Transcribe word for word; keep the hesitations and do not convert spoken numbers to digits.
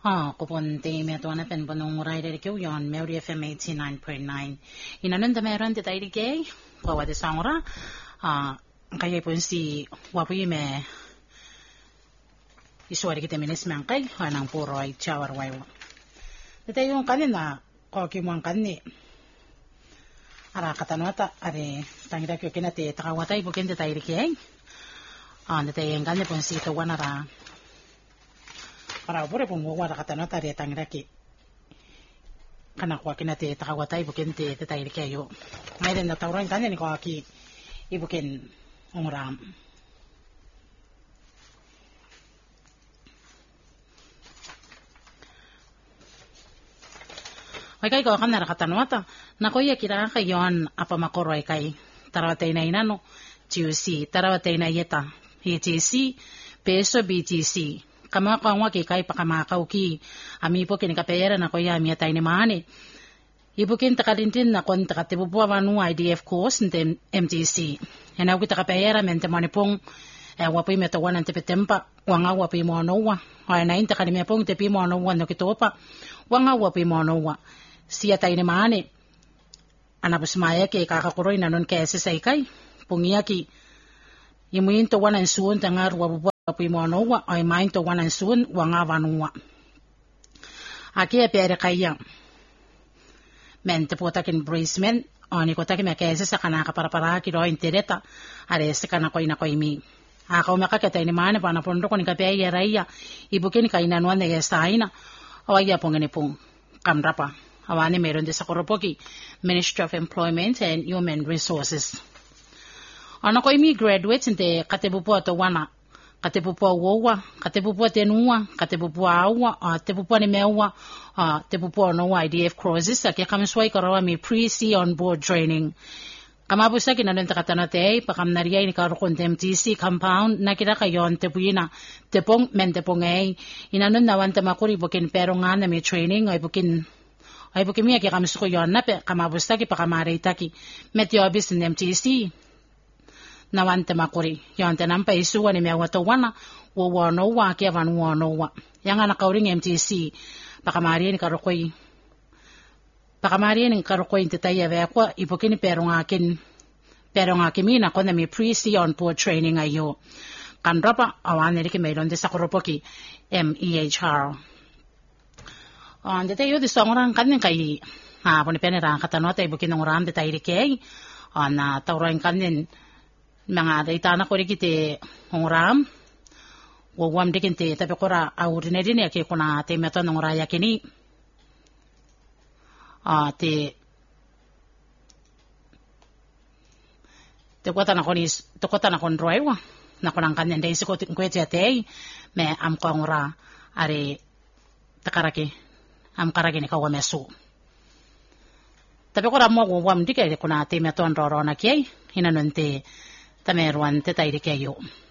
Ha, kupon te me tuana pen bonong rider kyo yon Melody F M eighty-nine point nine. Inanon da meron te tayo kay kwa de sangra. Ah, kaya po si wapo me isuwari kita minis man kay hanang puro ay chawar wayo. Dito yung kanina ko kimong kanni. Ara katanwata are tangira kyo kinate takawatay bukin te tayo kay. Ah, dito yung kanni po si to wanara. Para bore pun wa kata na tari tangira ki kana kwa kinate takawatay bukin te tay kayo may den na tawran kanin ko aki ibukin umuram ay kay ko kana katanwata na ko ya kira kayon apa makoroy kay tarawatay na inano G C tarawatay na yeta H T C peso B T C kama kwa wake kai pakamakaw ki ami po kinikapera na ko ya mi tay ni mani ibukin takalintin na kon takatibuwa manu I D F course ntem M T C yana ko takapera mente mani pong eh, wapi meto wanan tepe tempa wanga wapi mo no wa ay na inta kanime pong tepi mo no wa no kitopa wanga wapi mo no wa siya tay ni mani anabus maya ke kakakuroy na non kese say kai pungiya ki imuin to wanan suon tangar wabu api mo no wa ay main to wanan suon wanga vanua aki apere kaya mente po takin bracement oni ko takin kese sa kanaka para para ki ro intereta are se kana ko ina ko imi ako makakata ni mane pa na pondo ko ni kapaya ya raya ibukin kaina no ne staina awaya pongani pong kamrapa awani meron de sa koropoki Ministry of Employment and Human Resources ano ko imi graduates inte katebupo to wana katepupo wowa katepupo tenua katepupo awa katepupo ni mewa katepupo no I D F courses kaya kami sway karawa mi pre-C on board training kama busa kinanong takatanate pakam nariya ni karo kon M T C compound nakita kayon tepuina tepong men tepong ay inanon nawan tamakuri bukin pero nga na mi training ay bukin ay bukin miya kaya kami sukuyon na kama busa ki pakamari taki meteobis ng M T C nawan temakuri yon tenampa isuwa ni mewa to wana wo wono wa ke van wono wa yang ana kauring M T C pakamari ni karokoy pakamari ni karokoy tetaya ve ko ipokini pero ngakin pero ngakimina ko na mi pre-C on board training ayo kanrapa awan ni ke meron de sa koropoki M E H R on dete yo de songrang kanin kay ha poni penera katanota ibukin ng ram de tayri kay on na tawran kanin mga data na ko rikite ngoram wawam dikinte tapi kora awurine dine ke kuna te meto ngoraya kini ah te te kota na konis te kota na konroiwa na konang kanyan dai siko kwete ate me am ko ngora are takarake am karage ni kawa mesu tapi kora mo wawam dike kuna te meto nroro na kay hinanonte tameruan te tayo kayo.